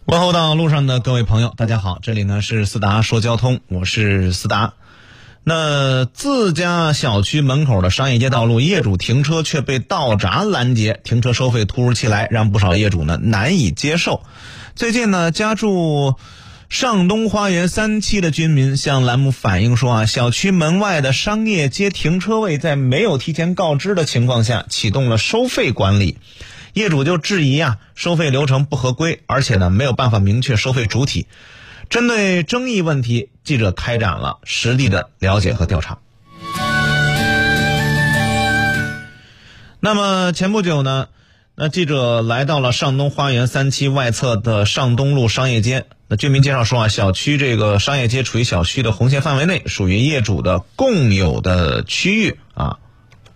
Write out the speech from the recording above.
问候到路上的各位朋友，大家好，这里呢是思达说交通，我是思达。那自家小区门口的商业街道路，业主停车却被道闸拦截，停车收费突如其来，让不少业主呢难以接受。最近呢，家住上东花园3期的居民向栏目反映说小区门外的商业街停车位在没有提前告知的情况下启动了收费管理。业主就质疑收费流程不合规，而且呢没有办法明确收费主体。针对争议问题，记者开展了实地的了解和调查。那么前不久呢，记者来到了上东花园3期外侧的上东路商业街。居民介绍说小区这个商业街处于小区的红线范围内，属于业主的共有的区域。